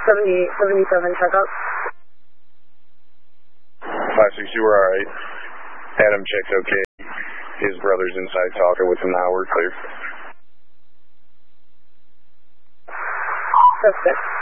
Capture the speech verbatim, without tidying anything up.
seventy-eight seventy-seven, check up. five six, you were alright. Adam checked okay. His brother's inside talking with him now. We're clear. Suspect.